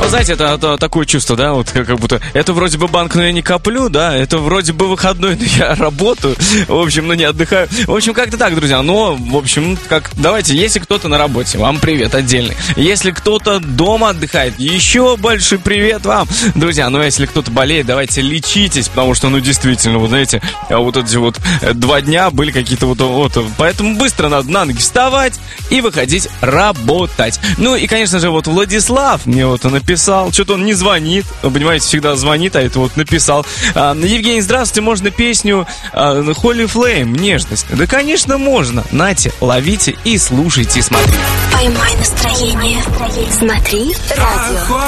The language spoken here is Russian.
знаете, это такое чувство, да, вот как будто это вроде бы банк, но я не коплю, да, это вроде бы выходной, но я работаю, в общем, но не отдыхаю. В общем, как-то так, друзья. Но, в общем, давайте, если кто-то на работе, вам привет отдельный. Если кто-то дома отдыхает, еще большой привет вам, друзья. Но если кто-то болеет, давайте лечитесь, потому что, ну, действительно, вот знаете, вот эти вот 2 дня были какие-то вот, поэтому быстро надо на ноги вставать и выходить работать. Ну, и, конечно же, вот Владислав мне вот написал, что-то он не звонит, понимаете, всегда звонит, а это вот написал. Евгений, здравствуйте, можно песню Holy Flame, нежность? Да, конечно, можно. Нате, ловите и слушайте, и смотрите. Поймай настроение. Смотри радио.